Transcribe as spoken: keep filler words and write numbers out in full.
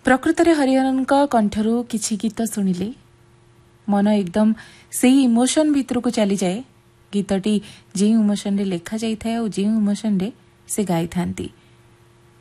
प्रकृत रे हरिहरन कंठरू किछि गीत शुणिले मन एकदम से इमोशन भितर को चली जाए। गीतटी जो इमोशन रे लेखा जाई थाए और जो इमोशन रे से गाई थांती